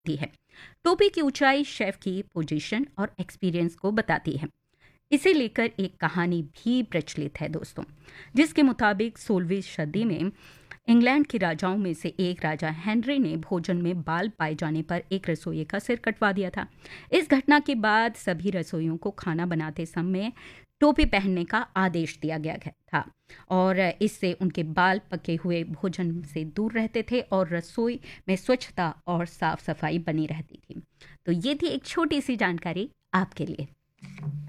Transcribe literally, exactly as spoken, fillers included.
दी है। टोपी की ऊंचाई शेफ की पोजीशन और एक्सपीरियंस को बताती है। इसे लेकर एक कहानी भी प्रचलित है दोस्तों, जिसके मुताबिक सोलहवीं सदी में इंग्लैंड के राजाओं में से एक राजा हेनरी ने भोजन में बाल पाए जाने पर एक रसोइये का सिर कटवा दिया था। इस घटना के बाद सभी रसोइयों को खाना बनाते समय टोपी पहनने का आदेश दिया गया था और इससे उनके बाल पके हुए भोजन से दूर रहते थे और रसोई में स्वच्छता और साफ सफाई बनी रहती थी। तो ये थी एक छोटी सी जानकारी आपके लिए।